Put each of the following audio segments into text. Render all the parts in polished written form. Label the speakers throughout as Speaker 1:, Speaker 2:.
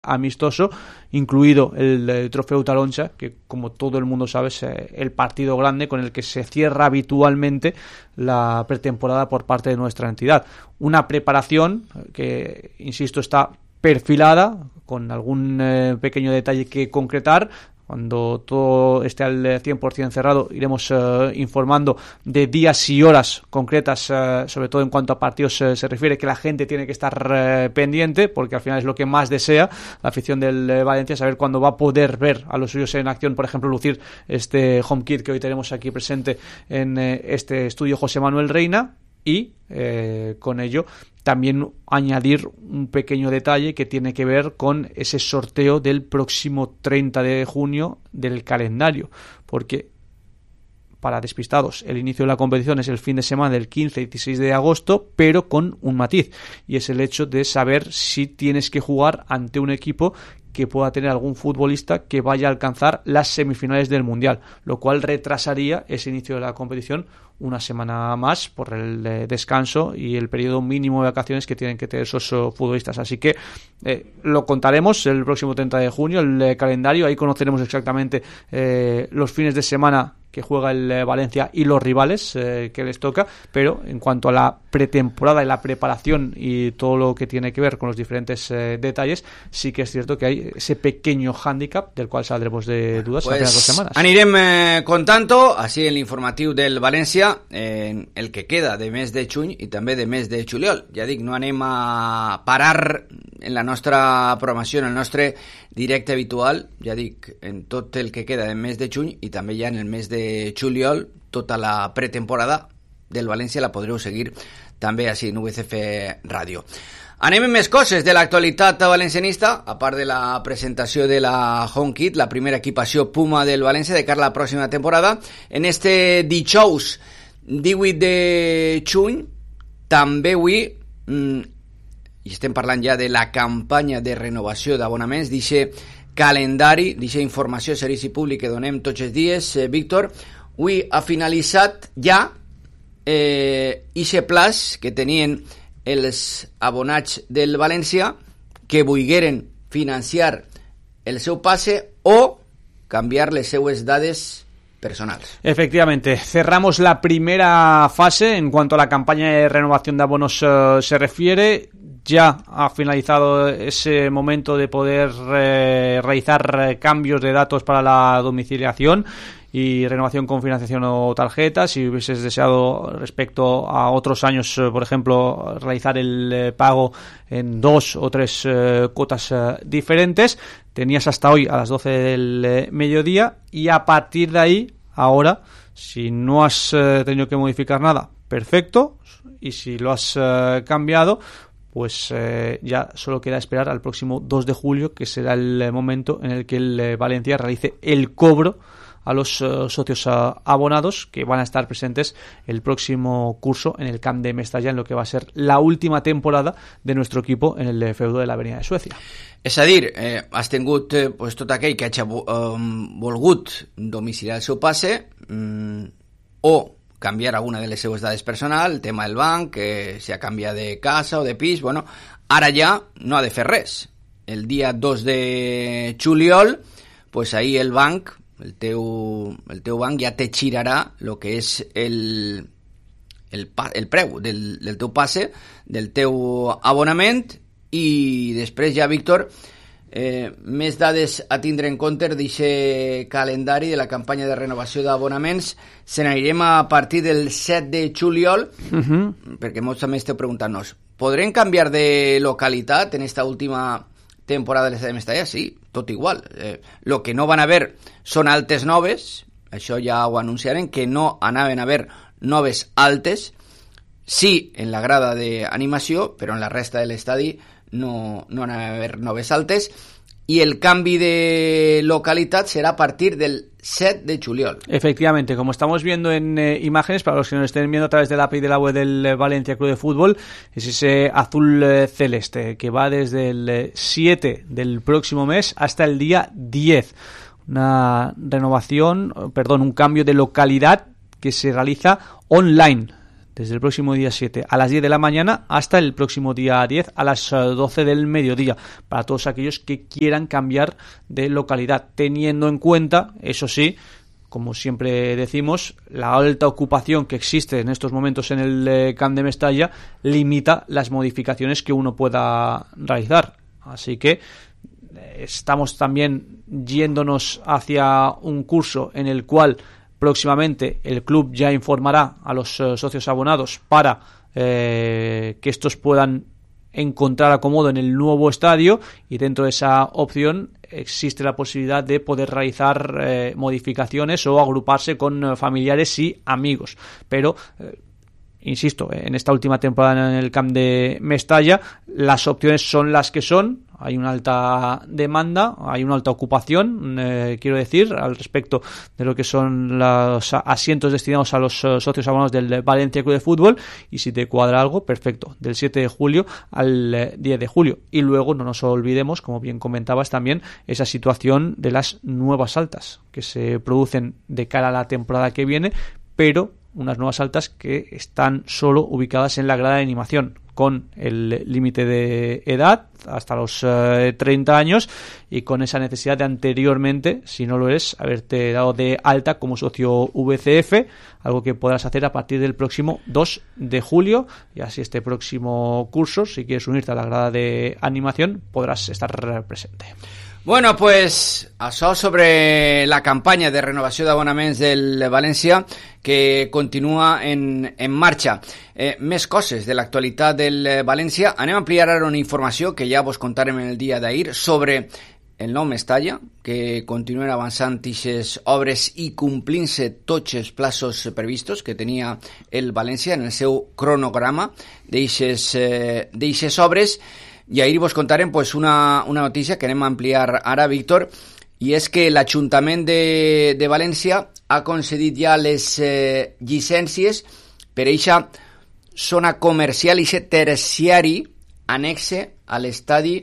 Speaker 1: amistoso, incluido el Trofeu Taloncha, que como todo el mundo sabe es el partido grande con el que se cierra habitualmente la pretemporada por parte de nuestra entidad. Una preparación que, insisto, está perfilada, con algún pequeño detalle que concretar. Cuando todo esté al 100% cerrado, iremos informando de días y horas concretas, sobre todo en cuanto a partidos se refiere, que la gente tiene que estar pendiente, porque al final es lo que más desea la afición del Valencia, saber cuándo va a poder ver a los suyos en acción, por ejemplo, lucir este home kit que hoy tenemos aquí presente en este estudio José Manuel Reina, y con ello también añadir un pequeño detalle que tiene que ver con ese sorteo del próximo 30 de junio del calendario, porque para despistados el inicio de la competición es el fin de semana del 15 y 16 de agosto, pero con un matiz, y es el hecho de saber si tienes que jugar ante un equipo que pueda tener algún futbolista que vaya a alcanzar las semifinales del Mundial, lo cual retrasaría ese inicio de la competición una semana más por el descanso y el periodo mínimo de vacaciones que tienen que tener esos futbolistas. Así que lo contaremos el próximo 30 de junio, el calendario, ahí conoceremos exactamente los fines de semana que juega el Valencia y los rivales que les toca, pero en cuanto a la pretemporada y la preparación y todo lo que tiene que ver con los diferentes detalles, sí que es cierto que hay ese pequeño hándicap del cual saldremos de dudas en las primeras 2 semanas.
Speaker 2: Anirem contant-ho, així en l'informatiu del València, en el que queda de mes de juny i també de mes de juliol. Ja dic, no anem a parar en la nostra programació, en el nostre directe habitual, ja dic, en tot el que queda del mes de juny i també ja en el mes de juliol, tota la pretemporada del València la podreu seguir també així en UCF Ràdio. Anem amb més coses de l'actualitat valencianista, a part de la presentació de la Home Kit, la primera equipació Puma del València de cara a la pròxima temporada. En este dijous 18 de juny, també avui, i estem parlant ja de la campanya de renovació d'abonaments, d'aquest calendari, d'aquesta informació, servici públic que donem tots els dies, Víctor, avui ha finalitzat ja aquest plaç que tenien els abonats del València que volgueren financiar el seu passe o canviar les seues dades personales.
Speaker 1: Efectivamente, cerramos la primera fase en cuanto a la campaña de renovación de abonos se refiere. Ya ha finalizado ese momento de poder realizar cambios de datos para la domiciliación y renovación con financiación o tarjeta. Si hubieses deseado respecto a otros años, por ejemplo, realizar el pago en 2 o 3 cuotas diferentes, tenías hasta hoy a las 12 del mediodía, y a partir de ahí, ahora, si no has tenido que modificar nada, perfecto, y si lo has cambiado, pues ya solo queda esperar al próximo 2 de julio, que será el momento en el que el Valencia realice el cobro a los socios abonados que van a estar presentes el próximo curso en el Camp de Mestalla, en lo que va a ser la última temporada de nuestro equipo en el feudo de la Avenida de Suecia.
Speaker 2: És a dir, has tingut pues, tot aquell que hagi volgut domiciliar el seu passe o canviar alguna de les seues dades personals, el tema del banc, que si ha canviat de casa o de pis, bueno, ara ja no ha de fer res. El dia 2 de juliol, pues ahí el banc, el teu banc ja te girarà el que és el preu del teu passe, del teu abonament, i després ja, Víctor, més dades a tindre en compte d'aquest calendari de la campanya de renovació d'abonaments. Se n'anirem a partir del 7 de juliol, perquè molts també esteu preguntant-nos, podrem canviar de localitat en esta última temporada de l'Estadi de Mestalla? Sí, tot igual. Lo que no van haver són altes noves, això ja ho anunciaren, que no anaven a haver noves altes, sí en la grada d'animació, però en la resta de l'estadi no van a haver noves altes, y el canvi de localitat será a partir del 7 de juliol.
Speaker 1: Efectivamente, como estamos viendo en imágenes, para los que nos estén viendo a través de la API de la web del Valencia Club de Fútbol, es ese azul celeste que va desde el 7 del próximo mes hasta el día 10. Un cambio de localidad que se realiza online. desde el próximo día 7 a las 10 de la mañana hasta el próximo día 10 a las 12 del mediodía, para todos aquellos que quieran cambiar de localidad, teniendo en cuenta, eso sí, como siempre decimos, la alta ocupación que existe en estos momentos en el Camp de Mestalla limita las modificaciones que uno pueda realizar. Así que estamos también yéndonos hacia un curso en el cual próximamente el club ya informará a los socios abonados para que estos puedan encontrar acomodo en el nuevo estadio, y dentro de esa opción existe la posibilidad de poder realizar modificaciones o agruparse con familiares y amigos, pero insisto, en esta última temporada en el Camp de Mestalla las opciones son las que son. Hay una alta demanda, hay una alta ocupación, quiero decir, al respecto de lo que son los asientos destinados a los socios abonados del Valencia Club de Fútbol, y si te cuadra algo, perfecto, del 7 de julio al 10 de julio. Y luego no nos olvidemos, como bien comentabas también, esa situación de las nuevas altas que se producen de cara a la temporada que viene, pero unas nuevas altas que están solo ubicadas en la grada de animación, con el límite de edad hasta los 30 años y con esa necesidad de anteriormente, si no lo eres, haberte dado de alta como socio VCF, algo que podrás hacer a partir del próximo 2 de julio, y así este próximo curso, si quieres unirte a la grada de animación, podrás estar presente.
Speaker 2: Bueno, pues això sobre la campanya de renovació d'abonaments del València, que continua en marxa. Més coses de l'actualitat del València. Anem a ampliar ara una informació que ja vos contarem en el dia d'ahir sobre el nou Mestalla, que continuen avançant aquestes obres i complint-se tots els plaços previstos que tenia el València en el seu cronograma d'eixes obres. I ahir vos contarem pues, una notícia que anem a ampliar ara, Víctor, i és que l'Ajuntament de València ha concedit ja les llicències per a eixa zona comercial i eixe terciari anexe a l'estadi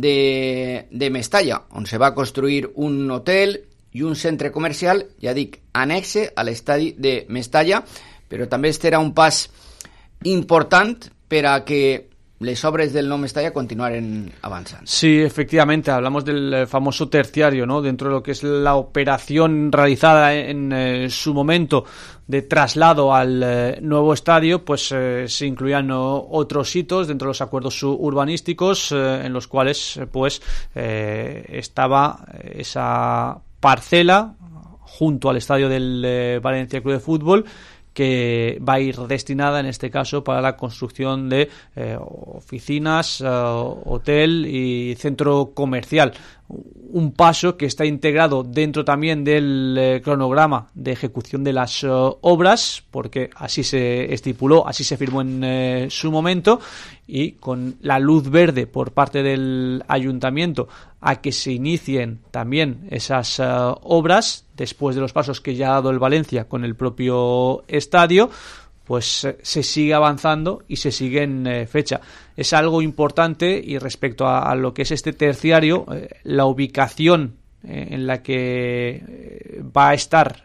Speaker 2: de Mestalla, on se va construir un hotel i un centre comercial, ja dic, anexe a l'estadi de Mestalla, però també este era un pas important per a que les obras del Nou Mestalla continuaren avanzando.
Speaker 1: Sí, efectivamente, hablamos del famoso terciario, ¿no? Dentro de lo que es la operación realizada en su momento de traslado al nuevo estadio, pues se incluían otros hitos dentro de los acuerdos urbanísticos en los cuales pues estaba esa parcela junto al estadio del Valencia Club de Fútbol, que va a ir destinada en este caso para la construcción de oficinas, hotel y centro comercial. Un paso que está integrado dentro también del cronograma de ejecución de las obras, porque así se estipuló, así se firmó en su momento, y con la luz verde por parte del ayuntamiento a que se inicien también esas obras después de los pasos que ya ha dado el Valencia con el propio estadio, pues se sigue avanzando y se sigue en fecha. Es algo importante, y respecto a lo que es este terciario, la ubicación en la que va a estar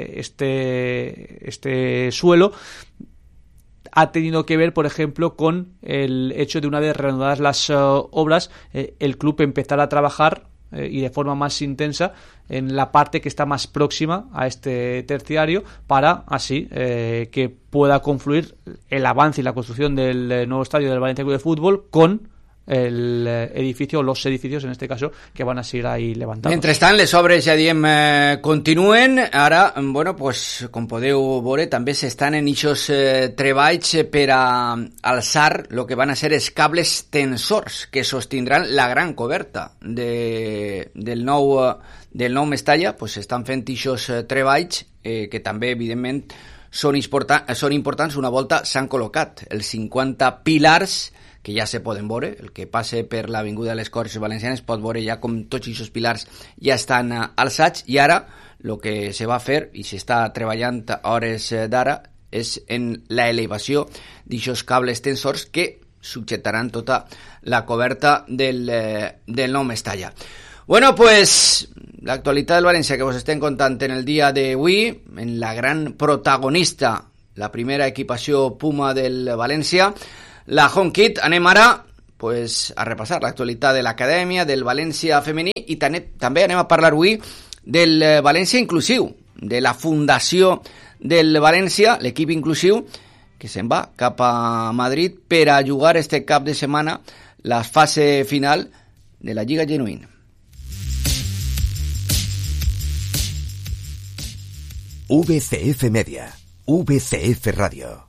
Speaker 1: este suelo ha tenido que ver, por ejemplo, con el hecho de, una vez reanudadas las obras, el club empezar a trabajar y de forma más intensa en la parte que está más próxima a este terciario, para así que pueda confluir el avance y la construcción del nuevo estadio del Valencia Club de Fútbol con el edificio, los edificios en este caso, que van a seguir ahí levantados.
Speaker 2: Mentrestant, les obres, ja diem, continuen. Ara, bueno, pues, com podeu veure, també s'estan en ixos treballs per a alçar el que van a ser els cables tensors que sostindran la gran coberta del nou Mestalla. Pues s'estan fent ixos treballs que també, evidentment, són importants. Una volta s'han col·locat els 50 pilars que ja se poden veure. El que passe per l'avinguda de les Corts Valencianes pot veure ja com tots aquests pilars ja estan alçats, i ara el que se va fer i s'està treballant a hores d'ara és en la elevació d'aquests cables tensors que subjetaran tota la coberta del nou Mestalla. Bueno, pues l'actualitat del València que vos estem contant en el dia d'avui, en la gran protagonista la primera equipació Puma del València. La Home Kit, anem ara pues, a repassar l'actualitat de l'acadèmia, del València femení, i també anem a parlar avui del València inclusiu, de la fundació del València, l'equip inclusiu, que se'n va cap a Madrid per a jugar este cap de setmana la fase final de la Lliga Genuín.
Speaker 3: VCF Media, VCF Radio.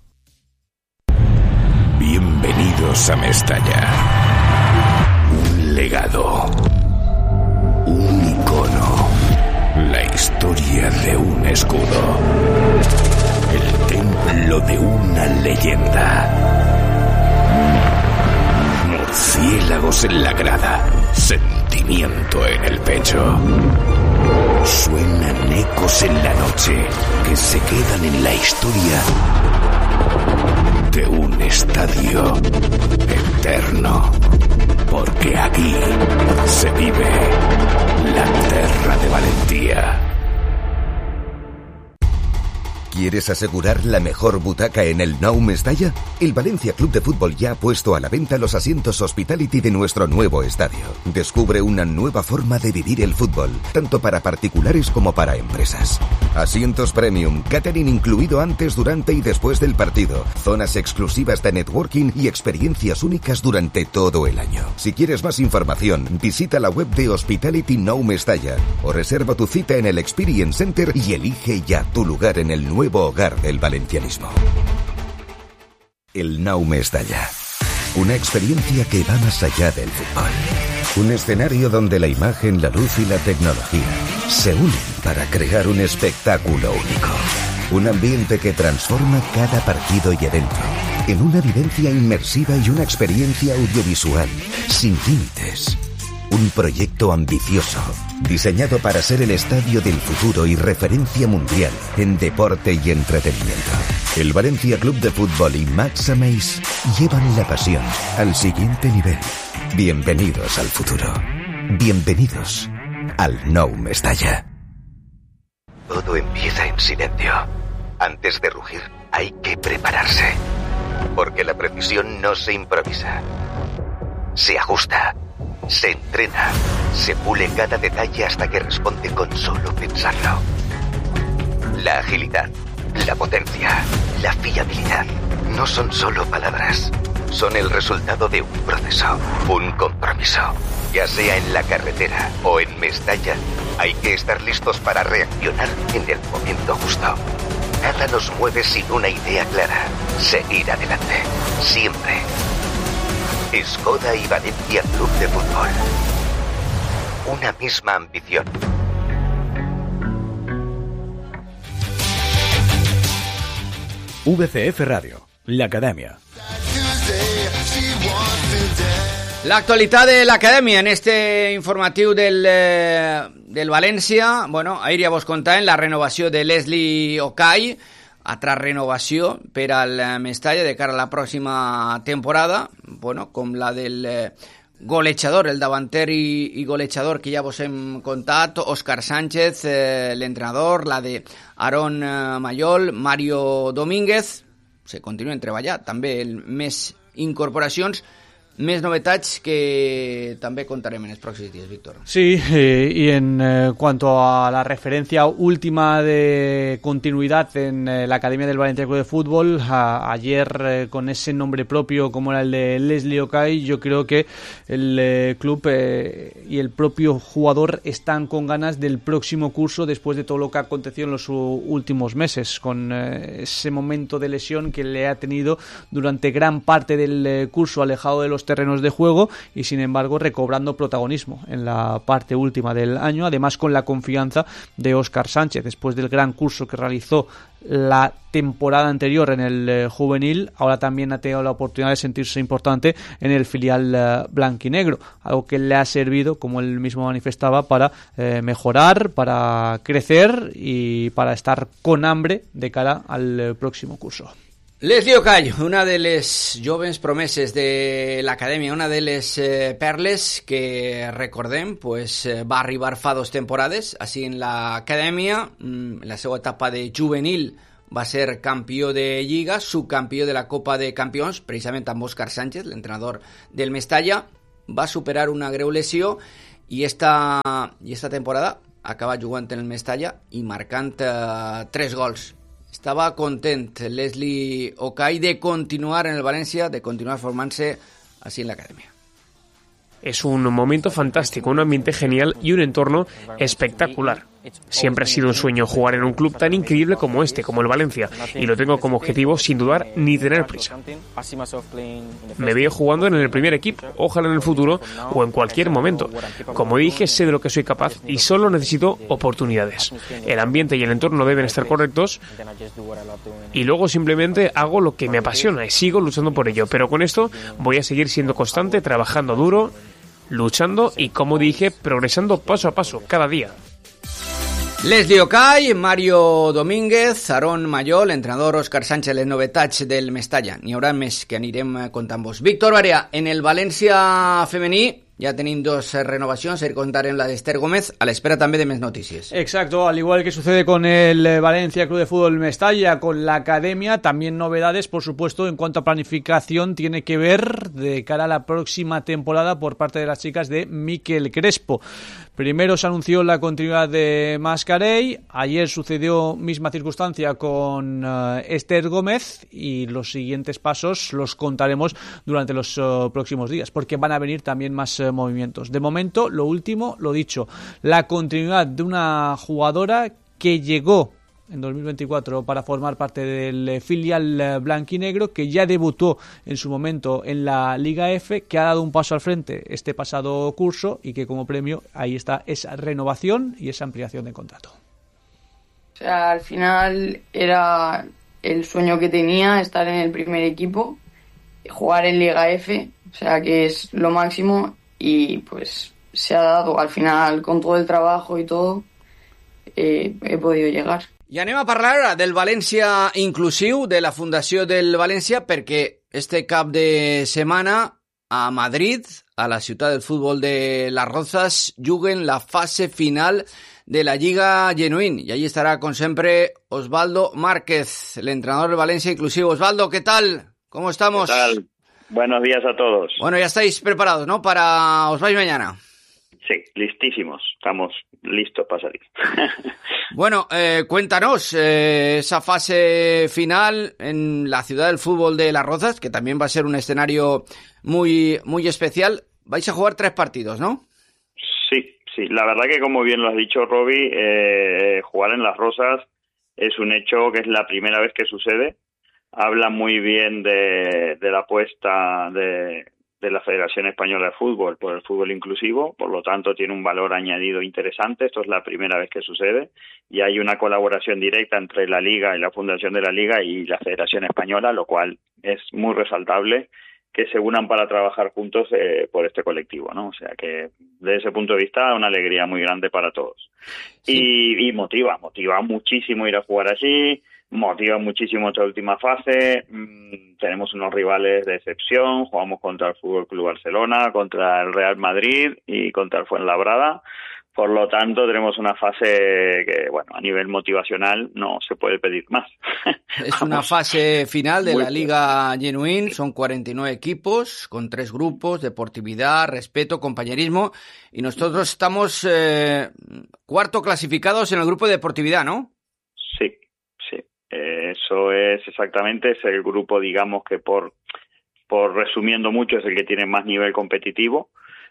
Speaker 3: Bienvenidos a Mestalla. Un legado, un icono, la historia de un escudo, el templo de una leyenda. Murciélagos en la grada, sentimiento en el pecho. Suenan ecos en la noche que se quedan en la historia de un estadio eterno, porque aquí se vive la terra de valentía. ¿Quieres asegurar la mejor butaca en el Nou Mestalla? El Valencia Club de Fútbol ya ha puesto a la venta los asientos Hospitality de nuestro nuevo estadio. Descubre una nueva forma de vivir el fútbol, tanto para particulares como para empresas. Asientos premium, catering incluido antes, durante y después del partido, zonas exclusivas de networking y experiencias únicas durante todo el año. Si quieres más información, visita la web de Hospitality Nou Mestalla o reserva tu cita en el Experience Center y elige ya tu lugar en el nuevo hogar del valencianismo. El Nou Mestalla. Una experiencia que va más allá del fútbol. Un escenario donde la imagen, la luz y la tecnología se unen para crear un espectáculo único. Un ambiente que transforma cada partido y evento en una vivencia inmersiva y una experiencia audiovisual sin límites. Un proyecto ambicioso, diseñado para ser el estadio del futuro y referencia mundial en deporte y entretenimiento. El Valencia Club de Fútbol y Max Ameis llevan la pasión al siguiente nivel. Bienvenidos al futuro. Bienvenidos al Nou Mestalla. Todo empieza en silencio. Antes de rugir, hay que prepararse. Porque la precisión no se improvisa. Se ajusta. Se entrena, se pule cada detalle hasta que responde con solo pensarlo. La agilidad, la potencia, la fiabilidad no son solo palabras. Son el resultado de un proceso, un compromiso. Ya sea en la carretera o en Mestalla, hay que estar listos para reaccionar en el momento justo. Nada nos mueve sin una idea clara. Seguir adelante, siempre. Skoda y Valencia Club de Fútbol. Una misma ambición.
Speaker 4: VCF Radio, l'Acadèmia.
Speaker 2: L'actualitat de l'Acadèmia en este informatiu del València. Bueno, ahir ja vos contàvem la renovació de Leslie Okai, altra renovació per al Mestalla de cara a la pròxima temporada, bueno, com la del golejador, el davanter i golejador que ja vos hem contat, Òscar Sánchez, l'entrenador, la de Aaron Mayol, Mario Domínguez. Se continuen treballant també més incorporacions, més novetats que també contarem en els pròxims días, Víctor.
Speaker 1: Sí, y en cuanto a la referencia última de continuidad en la Academia del Valencia Club de Fútbol, ayer con ese nombre propio como era el de Leslie Okai, yo creo que el club y el propio jugador están con ganas del próximo curso después de todo lo que ha acontecido en los últimos meses, con ese momento de lesión que le ha tenido durante gran parte del curso alejado de los terrenos de juego y sin embargo recobrando protagonismo en la parte última del año, además con la confianza de Òscar Sánchez después del gran curso que realizó la temporada anterior en el juvenil. Ahora también ha tenido la oportunidad de sentirse importante en el filial blanquinegro, algo que le ha servido, como él mismo manifestaba, para mejorar, para crecer y para estar con hambre de cara al próximo curso.
Speaker 2: Leslie Okai, una de les joves promeses de l'acadèmia, una de les perles que, recordem, pues, va arribar fa 2 temporades així en l'acadèmia, en la seva etapa de juvenil va ser campió de Lliga, subcampió de la Copa de Campions, precisament amb Òscar Sánchez, l'entrenador del Mestalla. Va superar una greu lesió i esta temporada acaba jugant en el Mestalla i marcant 3 gols. Estava content Leslie Okay de continuar en el València, de continuar formant-se así en la academia.
Speaker 5: Es un momento fantástico, un ambiente genial y un entorno espectacular. Siempre ha sido un sueño jugar en un club tan increíble como este, como el Valencia, y lo tengo como objetivo sin dudar ni tener prisa. Me veo jugando en el primer equipo, ojalá en el futuro o en cualquier momento. Como dije, sé de lo que soy capaz y solo necesito oportunidades. El ambiente y el entorno deben estar correctos y luego simplemente hago lo que me apasiona y sigo luchando por ello. Pero con esto voy a seguir siendo constante, trabajando duro, luchando y, como dije, progresando paso a paso, cada día.
Speaker 2: Leslie Okay, Mario Domínguez, Aaron Mayol, entrenador Òscar Sánchez, les novetats del Mestalla. N'hi haurà més que anirem contant-vos. Víctor Barea, en el València femení ya tenim 2 renovacions, contarem la de Esther Gómez, a la espera también de más noticias.
Speaker 1: Exacto, al igual que sucede con el Valencia Club de Fútbol Mestalla, con la academia, también novedades, por supuesto, en cuanto a planificación, tiene que ver de cara a la próxima temporada por parte de las chicas de Miquel Crespo. Primero se anunció la continuidad de Mascarell, ayer sucedió misma circunstancia con Esther Gómez y los siguientes pasos los contaremos durante los próximos días, porque van a venir también más movimientos. De momento, lo último, lo dicho, la continuidad de una jugadora que llegó en 2024 para formar parte del filial blanquinegro, que ya debutó en su momento en la Liga F, que ha dado un paso al frente este pasado curso y que como premio ahí está esa renovación y esa ampliación de contrato.
Speaker 6: O sea, al final era el sueño que tenía, estar en el primer equipo, jugar en Liga F, o sea que es lo máximo y pues se ha dado al final con todo el trabajo y todo, he podido llegar.
Speaker 2: I anem a parlar ara del València Inclusiu, de la Fundació del València, perquè este cap de setmana a Madrid, a la ciutat del futbol de Las Rozas, juguen la fase final de la Lliga Genuín. Y allí estará, con siempre, Osvaldo Márquez, el entrenador del València Inclusiu. Osvaldo, ¿qué tal? ¿Cómo estamos?
Speaker 7: ¿Qué tal? Buenos días a todos.
Speaker 2: Bueno, ya estáis preparados, ¿no? Para os vais mañana.
Speaker 7: Sí, listísimos. Estamos listos para salir.
Speaker 2: Bueno, cuéntanos esa fase final en la ciudad del fútbol de Las Rozas, que también va a ser un escenario muy, muy especial. Vais a jugar 3 partidos, ¿no?
Speaker 7: Sí. La verdad que, como bien lo has dicho, Roby, jugar en Las Rozas es un hecho que es la primera vez que sucede. Habla muy bien de la apuesta de la Federación Española de Fútbol por el fútbol inclusivo, por lo tanto tiene un valor añadido interesante. Esto es la primera vez que sucede y hay una colaboración directa entre la Liga y la Fundación de la Liga y la Federación Española, lo cual es muy resaltable que se unan para trabajar juntos por este colectivo, ¿no? O sea que desde ese punto de vista una alegría muy grande para todos. Sí. Y motiva muchísimo ir a jugar allí, motiva muchísimo esta última fase. Tenemos unos rivales de excepción, jugamos contra el Fútbol Club Barcelona, contra el Real Madrid y contra el Fuenlabrada. Por lo tanto, tenemos una fase que, bueno, a nivel motivacional no se puede pedir más.
Speaker 2: Es una fase final de la Liga Genuín, son 49 equipos con 3 grupos, deportividad, respeto, compañerismo, y nosotros estamos cuarto clasificados en el grupo de deportividad, ¿no?
Speaker 7: Sí. Eso es exactamente, es el grupo, digamos, que por resumiendo mucho, es el que tiene más nivel competitivo.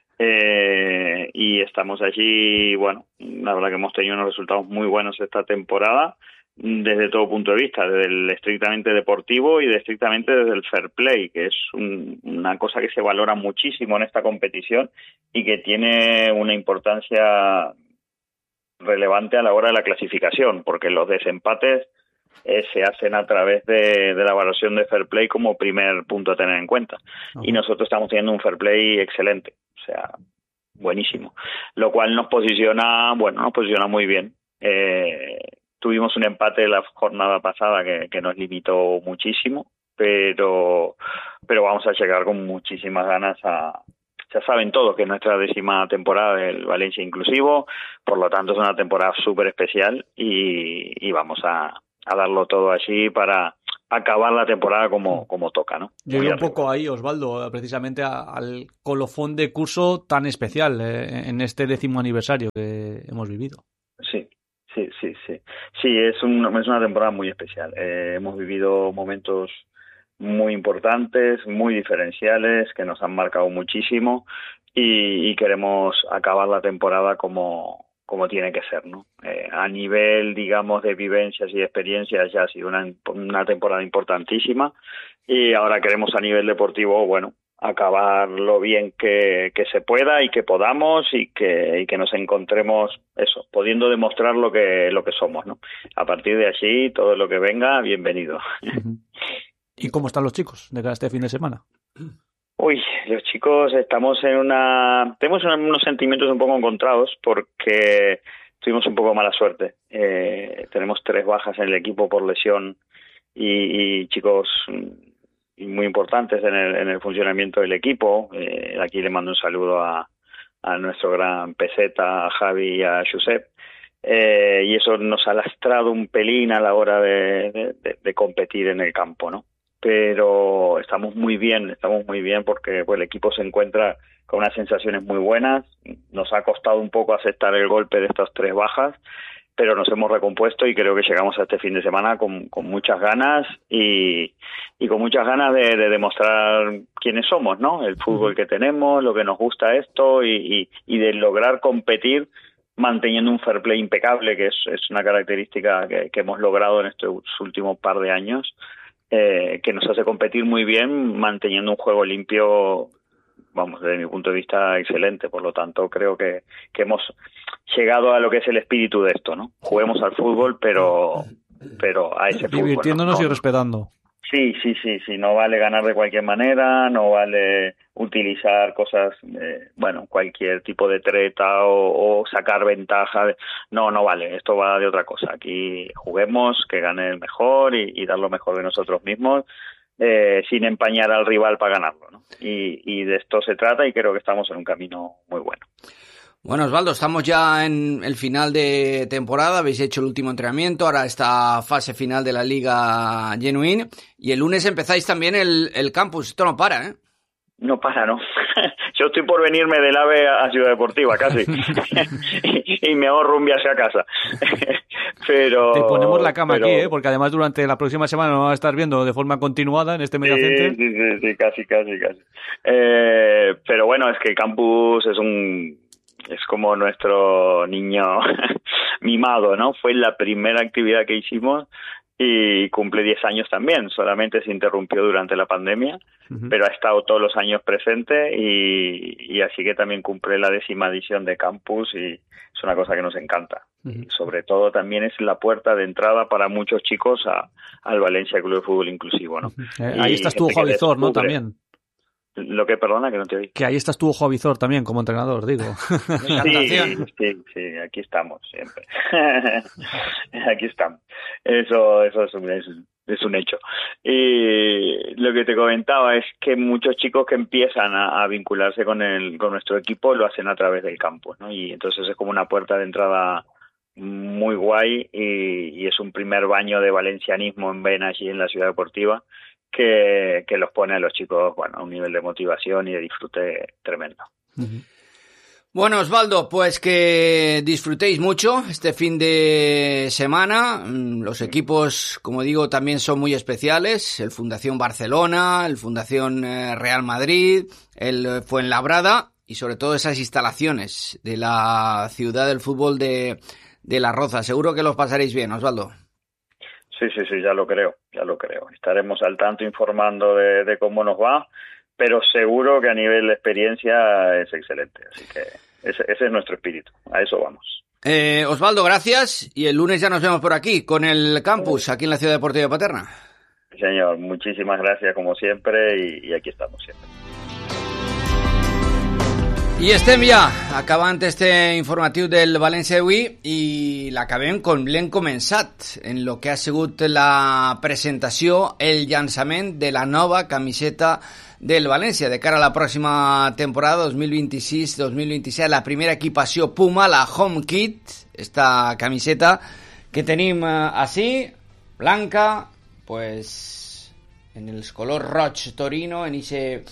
Speaker 7: Y estamos allí, bueno, la verdad que hemos tenido unos resultados muy buenos esta temporada desde todo punto de vista, desde el estrictamente deportivo y estrictamente desde el fair play, que es una cosa que se valora muchísimo en esta competición y que tiene una importancia relevante a la hora de la clasificación, porque los desempates se hacen a través de la evaluación de fair play como primer punto a tener en cuenta. Uh-huh. Y nosotros estamos teniendo un fair play excelente, o sea, buenísimo, lo cual nos posiciona muy bien. Tuvimos un empate la jornada pasada que nos limitó muchísimo, pero vamos a llegar con muchísimas ganas ya saben todos que es nuestra 10ª temporada del Valencia Inclusivo, por lo tanto es una temporada súper especial y vamos a darlo todo allí para acabar la temporada como toca, ¿no?
Speaker 1: Yo iba un poco ahí, Osvaldo, precisamente al colofón de curso tan especial en este 10º aniversario que hemos vivido.
Speaker 7: Sí, es una temporada muy especial. Hemos vivido momentos muy importantes, muy diferenciales, que nos han marcado muchísimo y queremos acabar la temporada como tiene que ser, ¿no? A nivel, digamos, de vivencias y experiencias ya ha sido una temporada importantísima y ahora queremos a nivel deportivo, bueno, acabar lo bien que se pueda y que podamos y que nos encontremos eso, pudiendo demostrar lo que somos, ¿no? A partir de allí, todo lo que venga, bienvenido.
Speaker 1: ¿Y cómo están los chicos de cara a este fin de semana?
Speaker 7: Uy, los chicos tenemos unos sentimientos un poco encontrados porque tuvimos un poco de mala suerte. Tenemos 3 bajas en el equipo por lesión y chicos muy importantes en el funcionamiento del equipo. Aquí le mando un saludo a nuestro gran peseta, a Javi y a Josep. Y eso nos ha lastrado un pelín a la hora de competir en el campo, ¿no? Pero estamos muy bien porque pues, el equipo se encuentra con unas sensaciones muy buenas. Nos ha costado un poco aceptar el golpe de estas 3 bajas, pero nos hemos recompuesto y creo que llegamos a este fin de semana con muchas ganas y con muchas ganas de demostrar quiénes somos, ¿no? El fútbol que tenemos, lo que nos gusta esto y de lograr competir manteniendo un fair play impecable, que es una característica que hemos logrado en estos últimos par de años. Que nos hace competir muy bien manteniendo un juego limpio, vamos, desde mi punto de vista, excelente. Por lo tanto, creo que hemos llegado a lo que es el espíritu de esto, ¿no? Juguemos al fútbol, pero a ese fútbol.
Speaker 1: Divirtiéndonos y respetando.
Speaker 7: Sí, no vale ganar de cualquier manera, no vale utilizar cosas, cualquier tipo de treta o sacar ventaja. No vale, esto va de otra cosa. Aquí juguemos, que gane el mejor y dar lo mejor de nosotros mismos, sin empañar al rival para ganarlo, ¿no? Y de esto se trata y creo que estamos en un camino muy bueno.
Speaker 2: Bueno, Osvaldo, estamos ya en el final de temporada, habéis hecho el último entrenamiento, ahora esta fase final de la Liga Genuine, y el lunes empezáis también el campus. Esto no para, ¿eh?
Speaker 7: No para, no. Yo estoy por venirme del AVE a Ciudad Deportiva, casi. y me ahorro un viaje a casa. Pero
Speaker 1: te ponemos la cama aquí, porque además durante la próxima semana nos vas a estar viendo de forma continuada en este Media Center.
Speaker 7: Sí, casi. Pero bueno, es que el campus es como nuestro niño mimado, ¿no? Fue la primera actividad que hicimos y cumple 10 años también. Solamente se interrumpió durante la pandemia, pero ha estado todos los años presente y así que también cumple la 10ª edición de Campus y es una cosa que nos encanta. Y sobre todo también es la puerta de entrada para muchos chicos al Valencia Club de Fútbol Inclusivo, ¿no?
Speaker 1: Ahí estás tú, Javi Zor, ¿no? También.
Speaker 7: Lo que, perdona, que no te oí.
Speaker 1: Que ahí estás tú, Javi Zor, también, como entrenador, digo.
Speaker 7: Sí, aquí estamos siempre. Aquí estamos. Eso es un hecho. Y lo que te comentaba es que muchos chicos que empiezan a vincularse con nuestro equipo lo hacen a través del campo, ¿no? Y entonces es como una puerta de entrada muy guay y es un primer baño de valencianismo en vena allí en la Ciudad Deportiva que los pone a los chicos, bueno, a un nivel de motivación y de disfrute tremendo.
Speaker 2: Bueno, Osvaldo, pues que disfrutéis mucho este fin de semana. Los equipos, como digo, también son muy especiales. El Fundación Barcelona, el Fundación Real Madrid, el Fuenlabrada y sobre todo esas instalaciones de la ciudad del fútbol de La Roza. Seguro que los pasaréis bien, Osvaldo.
Speaker 7: Sí, ya lo creo. Estaremos al tanto informando de cómo nos va, pero seguro que a nivel de experiencia es excelente. Así que ese es nuestro espíritu, a eso vamos.
Speaker 2: Osvaldo, gracias, y el lunes ya nos vemos por aquí, con el campus, aquí en la Ciudad Deportiva de Paterna.
Speaker 7: Señor, muchísimas gracias como siempre y aquí estamos siempre.
Speaker 2: I estem ja acabant este informatiu del València d'avui i l'acabem com l'hem començat en lo que ha sigut la presentació, el llançament de la nova camiseta del València de cara a la pròxima temporada 2026-2027, la primera equipació Puma, la Home Kit, esta camiseta que tenim així, blanca, pues en el color roig Torino, en ese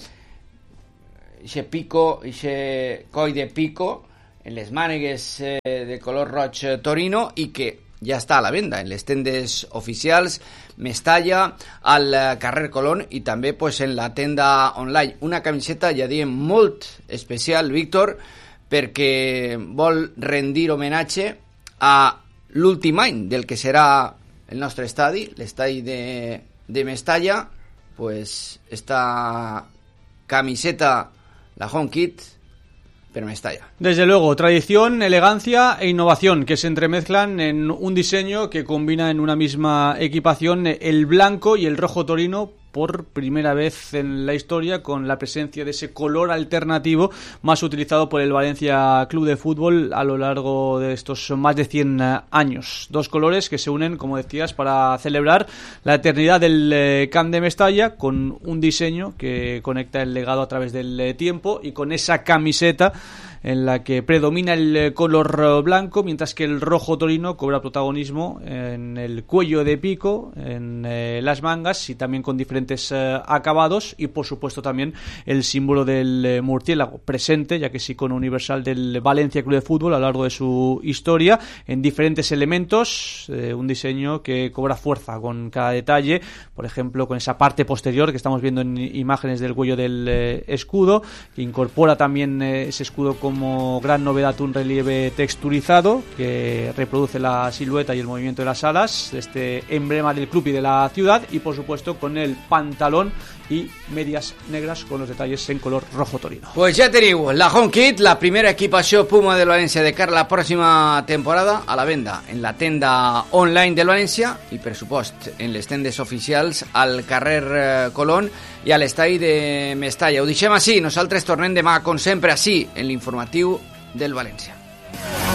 Speaker 2: pico, ese coll de pico, en les mànegues de color roig Torino, i que ja està a la venda en les tendes oficials Mestalla, al carrer Colón i també pues, en la tenda online. Una camiseta, ja diem, molt especial, Víctor, perquè vol rendir homenatge a l'últim any del que serà el nostre estadi, l'estadi de Mestalla, pues esta camiseta, la Home Kit, pero Mestalla.
Speaker 1: Desde luego, tradición, elegancia e innovación que se entremezclan en un diseño que combina en una misma equipación el blanco y el rojo Torino por primera vez en la historia, con la presencia de ese color alternativo más utilizado por el Valencia Club de Fútbol a lo largo de estos más de 100 años. Dos colores que se unen, como decías, para celebrar la eternidad del Camp de Mestalla, con un diseño que conecta el legado a través del tiempo y con esa camiseta en la que predomina el color blanco, mientras que el rojo Torino cobra protagonismo en el cuello de pico, en las mangas y también con diferentes acabados, y por supuesto también el símbolo del murciélago presente, ya que es icono universal del Valencia Club de Fútbol a lo largo de su historia, en diferentes elementos, un diseño que cobra fuerza con cada detalle, por ejemplo con esa parte posterior que estamos viendo en imágenes del cuello del escudo, que incorpora también ese escudo como gran novedad un relieve texturizado que reproduce la silueta y el movimiento de las alas, este emblema del club y de la ciudad, y por supuesto con el pantalón y medias negras con los detalles en color rojo Torino.
Speaker 2: Pues ja teniu la Home Kit, la primera equipació Puma del València de cara a la pròxima temporada, a la venda en la tenda online del València i, per supost, en les tendes oficials al carrer Colón i a l'estadi de Mestalla. Ho deixem així, nosaltres tornem demà, com sempre, així, en l'informatiu del València.